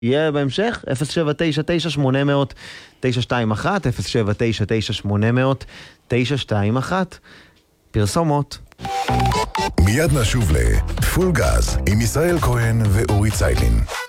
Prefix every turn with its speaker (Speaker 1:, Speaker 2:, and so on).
Speaker 1: יהיה בהמשך 0799800-921, 0799800-921. פרסומות.
Speaker 2: מיד נשוב לפול גז עם ישראל כהן ואורי ציילין.